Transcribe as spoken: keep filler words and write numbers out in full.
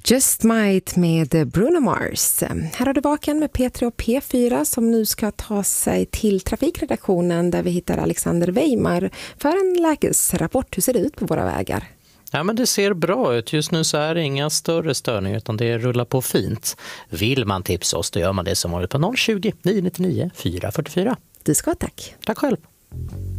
Just Might med Bruno Mars. Här har du Vaken med P tre och P fyra som nu ska ta sig till trafikredaktionen där vi hittar Alexander Weimar för en lägesrapport. Hur ser det ut på våra vägar? Ja, men det ser bra ut. Just nu så är det inga större störningar utan det rullar på fint. Vill man tipsa oss då gör man det som varit på noll tjugo, nio nio nio, fyra fyra fyra. Du ska tack. Tack själv.